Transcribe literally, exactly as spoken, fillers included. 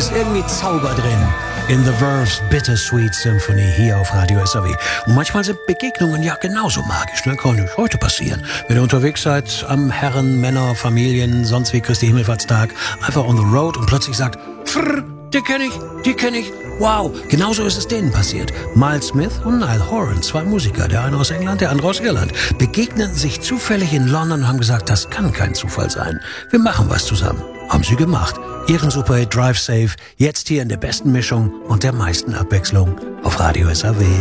ist irgendwie Zauber drin. In The Verve's Bittersweet Symphony hier auf Radio S A W. Und manchmal sind Begegnungen ja genauso magisch. Ne? Kann nicht heute passieren. Wenn ihr unterwegs seid am Herren, Männer, Familien, sonst wie Christi Himmelfahrtstag, einfach on the road und plötzlich sagt, frrr, die kenne ich, die kenne ich. Wow, genauso ist es denen passiert. Miles Smith und Niall Horan, zwei Musiker, der eine aus England, der andere aus Irland, begegneten sich zufällig in London und haben gesagt, das kann kein Zufall sein. Wir machen was zusammen. Haben sie gemacht. Ihren Superhit Drive Safe, jetzt hier in der besten Mischung und der meisten Abwechslung auf Radio S A W.